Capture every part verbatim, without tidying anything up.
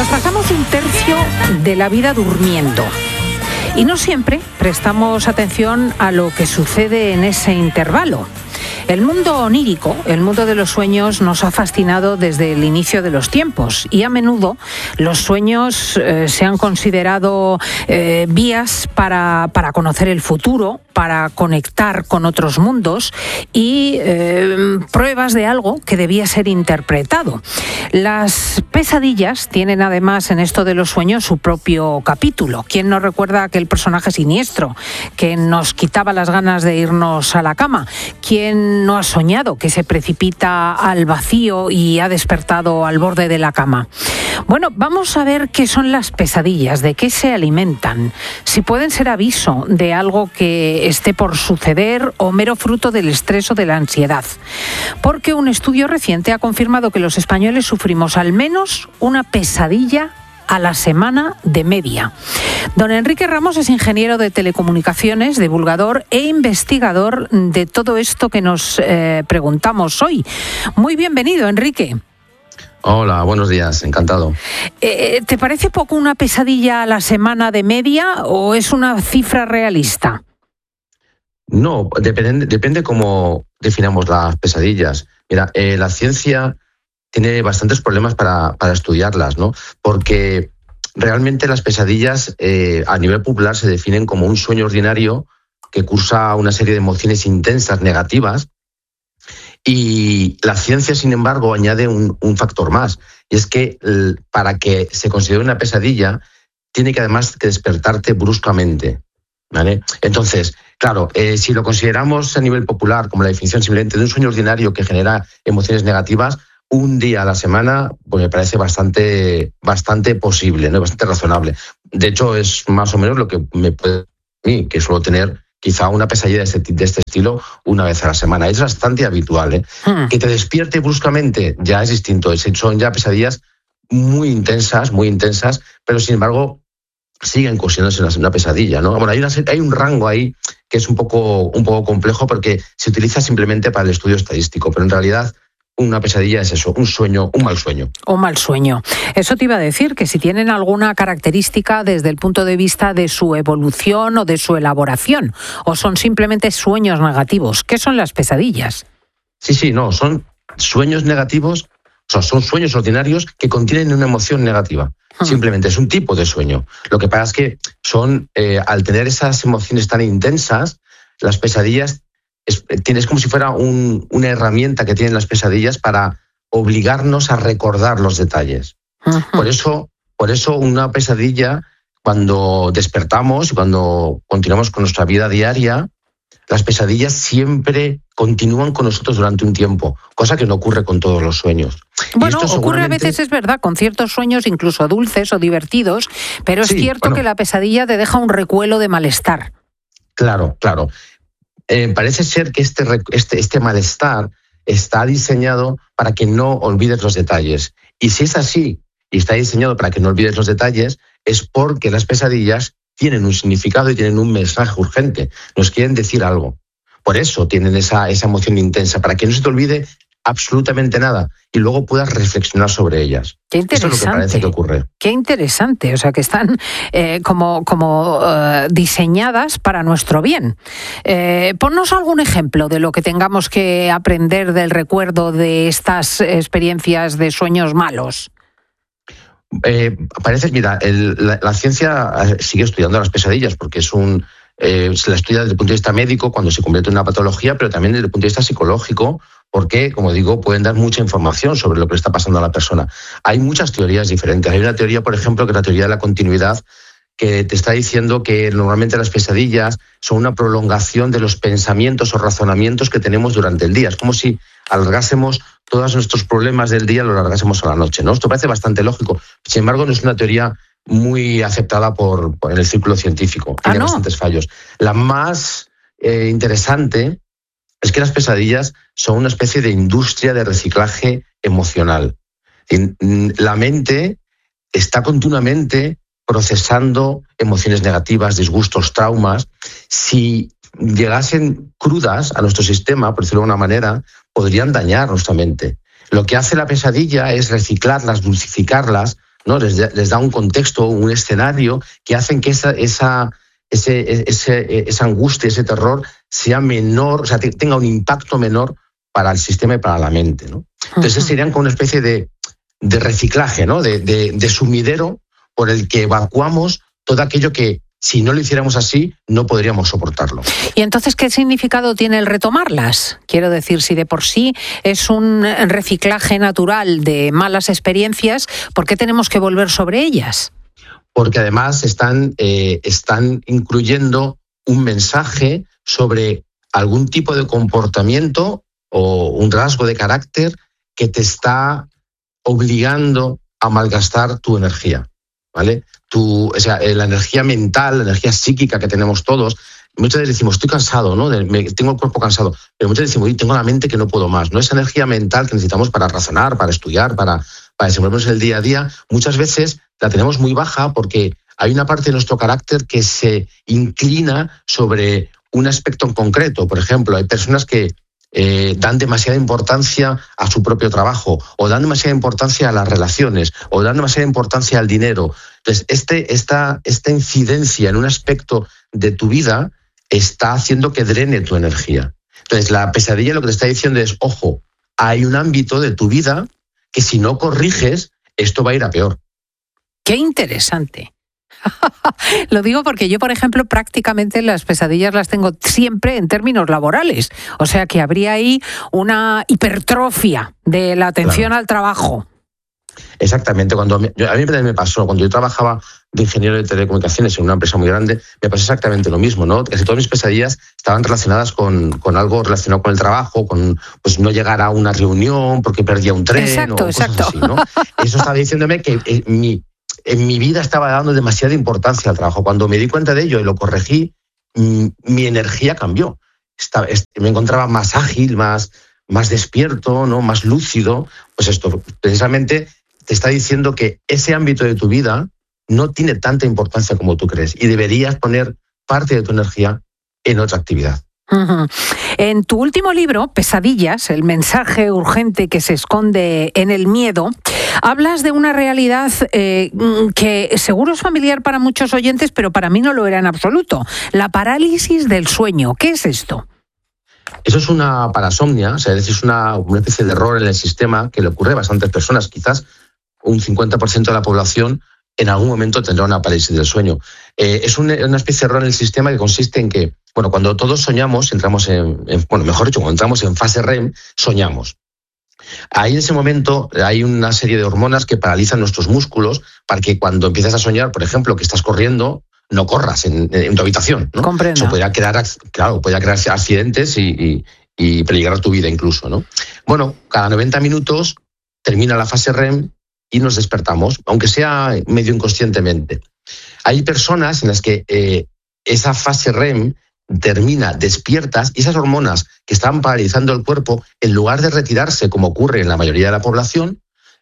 Nos pasamos un tercio de la vida durmiendo y no siempre prestamos atención a lo que sucede en ese intervalo. El mundo onírico, el mundo de los sueños, nos ha fascinado desde el inicio de los tiempos y a menudo los sueños eh, se han considerado eh, vías para, para conocer el futuro, para conectar con otros mundos y eh, pruebas de algo que debía ser interpretado. Las pesadillas tienen además en esto de los sueños su propio capítulo. ¿Quién no recuerda aquel personaje siniestro que nos quitaba las ganas de irnos a la cama? ¿Quién no ha soñado que se precipita al vacío y ha despertado al borde de la cama? Bueno, vamos a ver qué son las pesadillas, de qué se alimentan, si pueden ser aviso de algo que esté por suceder o mero fruto del estrés o de la ansiedad. Porque un estudio reciente ha confirmado que los españoles sufrimos al menos una pesadilla a la semana de media. Don Enrique Ramos es ingeniero de telecomunicaciones, divulgador e investigador de todo esto que nos eh, preguntamos hoy. Muy bienvenido, Enrique. Hola, buenos días, encantado. Eh, ¿Te parece poco una pesadilla a la semana de media o es una cifra realista? No, depende, depende cómo definamos las pesadillas. Mira, eh, la ciencia tiene bastantes problemas para, para estudiarlas, ¿no? Porque realmente las pesadillas eh, a nivel popular se definen como un sueño ordinario que cursa una serie de emociones intensas, negativas, y la ciencia, sin embargo, añade un, un factor más, y es que el, para que se considere una pesadilla tiene que además que despertarte bruscamente, ¿vale? Entonces, claro, eh, si lo consideramos a nivel popular como la definición simplemente de un sueño ordinario que genera emociones negativas, un día a la semana, pues me parece bastante, bastante posible, ¿no? Bastante razonable. De hecho, es más o menos lo que me puede a mí, que suelo tener quizá una pesadilla de este, de este estilo una vez a la semana. Es bastante habitual, ¿eh? Hmm. Que te despierte bruscamente ya es distinto. Son ya pesadillas muy intensas, muy intensas, pero sin embargo siguen considerándose una pesadilla, ¿no? Bueno, hay, una, hay un rango ahí que es un poco, un poco complejo porque se utiliza simplemente para el estudio estadístico, pero en realidad una pesadilla es eso, un sueño, un mal sueño. Un mal sueño. Eso te iba a decir, que si tienen alguna característica desde el punto de vista de su evolución o de su elaboración, o son simplemente sueños negativos. ¿Qué son las pesadillas? Sí, sí, no, son sueños negativos, o sea, son sueños ordinarios que contienen una emoción negativa. Hmm. Simplemente es un tipo de sueño. Lo que pasa es que son, eh, al tener esas emociones tan intensas, las pesadillas Es, tienes como si fuera un, una herramienta que tienen las pesadillas para obligarnos a recordar los detalles. Uh-huh. Por eso, por eso una pesadilla, cuando despertamos y cuando continuamos con nuestra vida diaria, las pesadillas siempre continúan con nosotros durante un tiempo, cosa que no ocurre con todos los sueños. Bueno, ocurre seguramente... a veces, es verdad, con ciertos sueños incluso dulces o divertidos, pero es sí, cierto bueno, que la pesadilla te deja un recuelo de malestar. Claro, claro. Eh, parece ser que este, este, este malestar está diseñado para que no olvides los detalles. Y si es así, y está diseñado para que no olvides los detalles, es porque las pesadillas tienen un significado y tienen un mensaje urgente. Nos quieren decir algo. Por eso tienen esa, esa emoción intensa, para que no se te olvide absolutamente nada y luego puedas reflexionar sobre ellas. Qué interesante. Eso es lo que parece que ocurre. Qué interesante, o sea que están eh, como, como uh, diseñadas para nuestro bien. Eh, ponnos algún ejemplo de lo que tengamos que aprender del recuerdo de estas experiencias de sueños malos. Eh, parece, mira, el, la, la ciencia sigue estudiando las pesadillas porque es un eh, se la estudia desde el punto de vista médico cuando se convierte en una patología, pero también desde el punto de vista psicológico, porque, como digo, pueden dar mucha información sobre lo que le está pasando a la persona. Hay muchas teorías diferentes. Hay una teoría, por ejemplo, que es la teoría de la continuidad, que te está diciendo que normalmente las pesadillas son una prolongación de los pensamientos o razonamientos que tenemos durante el día. Es como si alargásemos todos nuestros problemas del día, lo alargásemos a la noche, ¿no? Esto parece bastante lógico. Sin embargo, no es una teoría muy aceptada por, por el círculo científico. Tiene ah, ¿no? bastantes fallos. La más eh, interesante es que las pesadillas son una especie de industria de reciclaje emocional. La mente está continuamente procesando emociones negativas, disgustos, traumas. Si llegasen crudas a nuestro sistema, por decirlo de alguna manera, podrían dañar nuestra mente. Lo que hace la pesadilla es reciclarlas, dulcificarlas, ¿no? Les, les da un contexto, un escenario que hacen que esa, esa, ese, ese, esa angustia, ese terror sea menor, o sea, tenga un impacto menor para el sistema y para la mente, ¿no? Entonces serían como una especie de, de reciclaje, ¿no? De, de, de sumidero por el que evacuamos todo aquello que, si no lo hiciéramos así, no podríamos soportarlo. ¿Y entonces qué significado tiene el retomarlas? Quiero decir, si de por sí es un reciclaje natural de malas experiencias, ¿por qué tenemos que volver sobre ellas? Porque además están, eh, están incluyendo un mensaje sobre algún tipo de comportamiento o un rasgo de carácter que te está obligando a malgastar tu energía, ¿vale? Tu, o sea, la energía mental, la energía psíquica que tenemos todos. Muchas veces decimos, estoy cansado, ¿no? Tengo el cuerpo cansado, pero muchas veces decimos, tengo la mente que no puedo más, ¿no? Esa energía mental que necesitamos para razonar, para estudiar, para, para desenvolvernos en el día a día, muchas veces la tenemos muy baja porque hay una parte de nuestro carácter que se inclina sobre un aspecto en concreto. Por ejemplo, hay personas que Eh, dan demasiada importancia a su propio trabajo, o dan demasiada importancia a las relaciones, o dan demasiada importancia al dinero. Entonces, este, esta, esta incidencia en un aspecto de tu vida está haciendo que drene tu energía. Entonces, la pesadilla lo que te está diciendo es, ojo, hay un ámbito de tu vida que si no corriges, esto va a ir a peor. ¡Qué interesante! Lo digo porque yo, por ejemplo, prácticamente las pesadillas las tengo siempre en términos laborales. O sea que habría ahí una hipertrofia de la atención claro. al trabajo. Exactamente. Cuando me, yo, a mí me pasó, cuando yo trabajaba de ingeniero de telecomunicaciones en una empresa muy grande, me pasó exactamente lo mismo, ¿no? Casi todas mis pesadillas estaban relacionadas con, con algo relacionado con el trabajo, con pues no llegar a una reunión porque perdía un tren exacto, o cosas exacto. así, ¿no? Eso estaba diciéndome que eh, mi... en mi vida estaba dando demasiada importancia al trabajo. Cuando me di cuenta de ello y lo corregí, mi energía cambió. Estaba, me encontraba más ágil, más, más despierto, ¿no? Más lúcido. Pues esto precisamente te está diciendo que ese ámbito de tu vida no tiene tanta importancia como tú crees y deberías poner parte de tu energía en otra actividad. Uh-huh. En tu último libro, Pesadillas, el mensaje urgente que se esconde en el miedo, hablas de una realidad eh, que seguro es familiar para muchos oyentes, pero para mí no lo era en absoluto. La parálisis del sueño. ¿Qué es esto? Eso es una parasomnia, o sea, es una, una especie de error en el sistema que le ocurre a bastantes personas. Quizás un cincuenta por ciento de la población en algún momento tendrá una parálisis del sueño. Eh, es una, una especie de error en el sistema que consiste en que, bueno, cuando todos soñamos, entramos en, en, bueno, mejor dicho, cuando entramos en fase R E M, soñamos. Ahí en ese momento hay una serie de hormonas que paralizan nuestros músculos para que cuando empiezas a soñar, por ejemplo, que estás corriendo, no corras en, en tu habitación, ¿no? Comprendo. Eso podría crear, claro, podría crear accidentes y, y, y peligrar tu vida incluso, ¿no? Bueno, cada noventa minutos termina la fase R E M y nos despertamos, aunque sea medio inconscientemente. Hay personas en las que eh, esa fase R E M termina despiertas y esas hormonas que están paralizando el cuerpo, en lugar de retirarse, como ocurre en la mayoría de la población,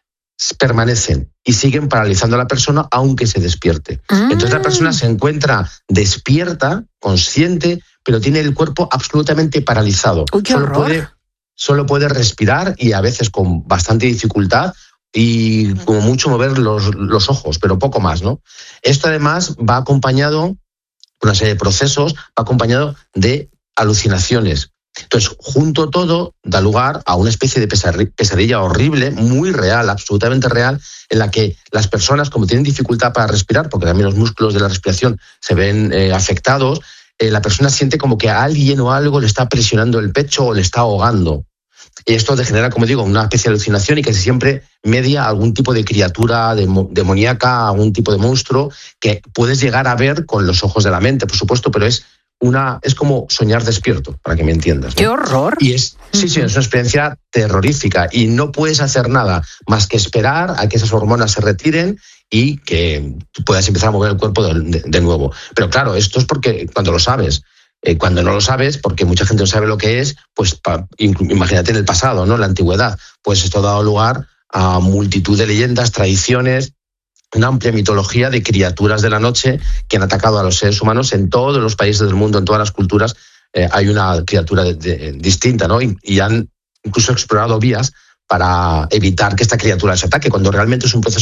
permanecen y siguen paralizando a la persona aunque se despierte. Ah. Entonces la persona se encuentra despierta, consciente, pero tiene el cuerpo absolutamente paralizado. Uy, qué solo horror. puede, solo puede respirar y a veces con bastante dificultad y como mucho mover los, los ojos, pero poco más, ¿no? Esto además va acompañado una serie de procesos, va acompañado de alucinaciones. Entonces, junto todo, da lugar a una especie de pesadilla horrible, muy real, absolutamente real, en la que las personas, como tienen dificultad para respirar, porque también los músculos de la respiración se ven eh, afectados, eh, la persona siente como que a alguien o algo le está presionando el pecho o le está ahogando. Y esto genera, como digo, una especie de alucinación y que siempre media algún tipo de criatura demoníaca, algún tipo de monstruo que puedes llegar a ver con los ojos de la mente, por supuesto, pero es una es como soñar despierto, para que me entiendas, ¿no? ¡Qué horror! Y es, sí, sí, es una experiencia terrorífica y no puedes hacer nada más que esperar a que esas hormonas se retiren y que puedas empezar a mover el cuerpo de, de, de nuevo. Pero claro, esto es porque cuando lo sabes. Eh, cuando no lo sabes, porque mucha gente no sabe lo que es, pues pa, imagínate en el pasado, ¿no? En la antigüedad, pues esto ha dado lugar a multitud de leyendas, tradiciones, una amplia mitología de criaturas de la noche que han atacado a los seres humanos en todos los países del mundo, en todas las culturas. Eh, hay una criatura de, de, distinta, ¿no? Y, y han incluso explorado vías para evitar que esta criatura se ataque, cuando realmente es un proceso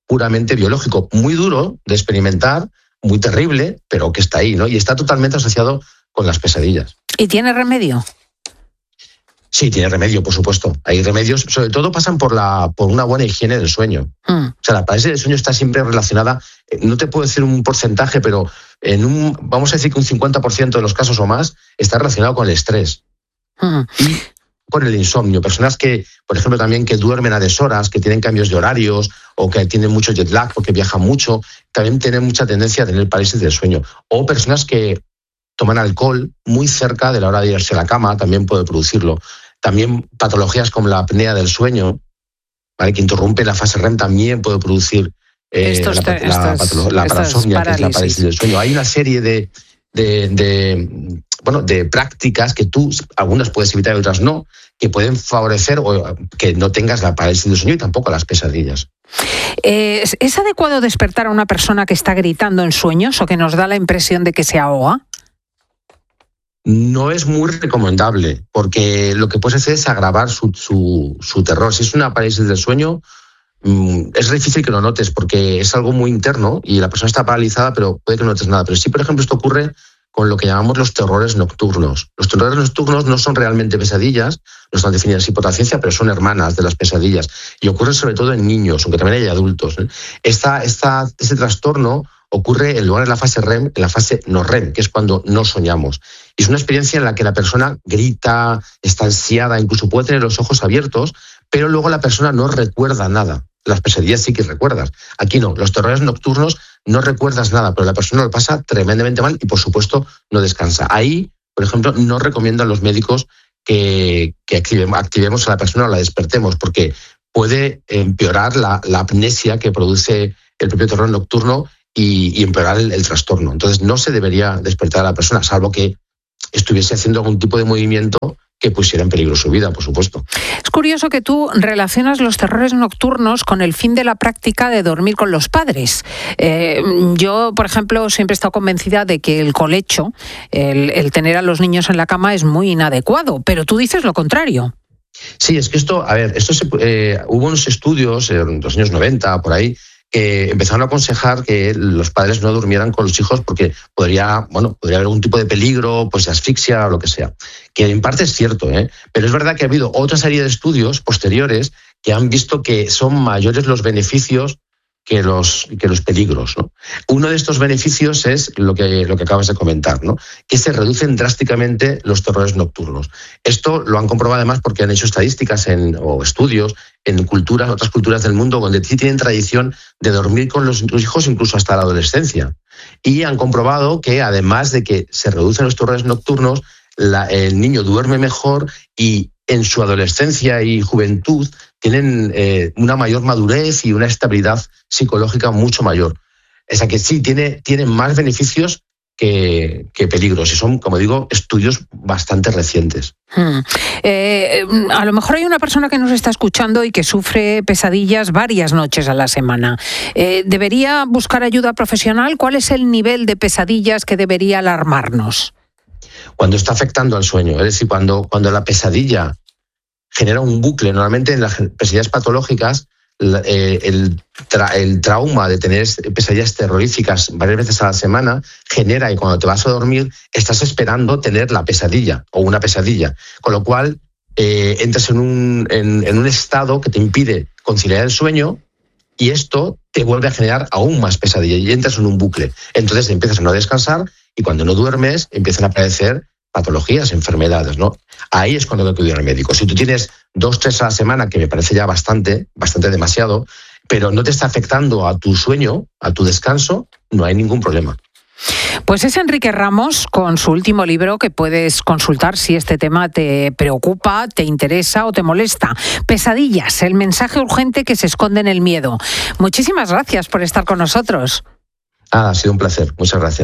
puramente biológico, muy duro de experimentar, muy terrible, pero que está ahí, ¿no? Y está totalmente asociado con las pesadillas. ¿Y tiene remedio? Sí, tiene remedio, por supuesto. Hay remedios, sobre todo pasan por la por una buena higiene del sueño. Mm. O sea, la parálisis del sueño está siempre relacionada, no te puedo decir un porcentaje, pero en un, vamos a decir que un cincuenta por ciento de los casos o más está relacionado con el estrés. Mm. Y con el insomnio. Personas que, por ejemplo, también que duermen a deshoras, que tienen cambios de horarios o que tienen mucho jet lag porque viajan mucho, también tienen mucha tendencia a tener parálisis del sueño. O personas que toman alcohol muy cerca de la hora de irse a la cama, también puede producirlo. También patologías como la apnea del sueño, ¿vale?, que interrumpe la fase R E M, también puede producir eh, estos, la, la, estos, la, la parasomnia, que es la parálisis del sueño. Hay una serie de, de, de, bueno, de prácticas que tú, algunas puedes evitar y otras no, que pueden favorecer o que no tengas la parálisis del sueño y tampoco las pesadillas. Eh, ¿Es adecuado despertar a una persona que está gritando en sueños o que nos da la impresión de que se ahoga? No es muy recomendable, porque lo que puedes hacer es agravar su, su, su terror. Si es una parálisis del sueño, mmm, es difícil que lo notes, porque es algo muy interno y la persona está paralizada, pero puede que no notes nada. Pero sí, por ejemplo, esto ocurre con lo que llamamos los terrores nocturnos. Los terrores nocturnos no son realmente pesadillas, no están definidas así por la ciencia, pero son hermanas de las pesadillas. Y ocurren sobre todo en niños, aunque también hay adultos. Esta, esta, este trastorno ocurre en lugar de la fase R E M, en la fase no R E M, que es cuando no soñamos. Y es una experiencia en la que la persona grita, está ansiada, incluso puede tener los ojos abiertos, pero luego la persona no recuerda nada. Las pesadillas sí que recuerdas. Aquí no, los terrores nocturnos no recuerdas nada, pero la persona lo pasa tremendamente mal y, por supuesto, no descansa. Ahí, por ejemplo, no recomiendan los médicos que, que activemos, activemos a la persona o la despertemos, porque puede empeorar la, la amnesia que produce el propio terror nocturno y, y empeorar el, el trastorno. Entonces, no se debería despertar a la persona, salvo que estuviese haciendo algún tipo de movimiento que pusiera en peligro su vida, por supuesto. Es curioso que tú relacionas los terrores nocturnos con el fin de la práctica de dormir con los padres. Eh, yo, por ejemplo, siempre he estado convencida de que el colecho, el, el tener a los niños en la cama es muy inadecuado, pero tú dices lo contrario. Sí, es que esto, a ver, esto se, eh, hubo unos estudios en los años noventa, por ahí, que empezaron a aconsejar que los padres no durmieran con los hijos porque podría, bueno, podría haber algún tipo de peligro, pues de asfixia o lo que sea. Que en parte es cierto, ¿eh? Pero es verdad que ha habido otra serie de estudios posteriores que han visto que son mayores los beneficios que los, que los peligros, ¿no? Uno de estos beneficios es lo que, lo que acabas de comentar, ¿no? Que se reducen drásticamente los terrores nocturnos. Esto lo han comprobado además porque han hecho estadísticas en, o estudios en culturas, otras culturas del mundo donde sí tienen tradición de dormir con los, los hijos incluso hasta la adolescencia. Y han comprobado que además de que se reducen los terrores nocturnos, la, el niño duerme mejor y en su adolescencia y juventud tienen eh, una mayor madurez y una estabilidad psicológica mucho mayor. O sea que sí, tiene, tiene más beneficios que, que peligros. Y son, como digo, estudios bastante recientes. Hmm. Eh, a lo mejor hay una persona que nos está escuchando y que sufre pesadillas varias noches a la semana. Eh, ¿Debería buscar ayuda profesional? ¿Cuál es el nivel de pesadillas que debería alarmarnos? Cuando está afectando al sueño, es decir, cuando, cuando la pesadilla genera un bucle. Normalmente en las pesadillas patológicas eh, el, tra- el trauma de tener pesadillas terroríficas varias veces a la semana genera y cuando te vas a dormir estás esperando tener la pesadilla o una pesadilla, con lo cual eh, entras en un, en, en un estado que te impide conciliar el sueño y esto te vuelve a generar aún más pesadilla y entras en un bucle. Entonces empiezas a no descansar y cuando no duermes empiezan a aparecer patologías, enfermedades, ¿no? Ahí es cuando hay que acudir al médico. Si tú tienes dos, tres a la semana, que me parece ya bastante, bastante demasiado, pero no te está afectando a tu sueño, a tu descanso, no hay ningún problema. Pues es Enrique Ramos con su último libro que puedes consultar si este tema te preocupa, te interesa o te molesta. Pesadillas, el mensaje urgente que se esconde en el miedo. Muchísimas gracias por estar con nosotros. Ah, ha sido un placer. Muchas gracias.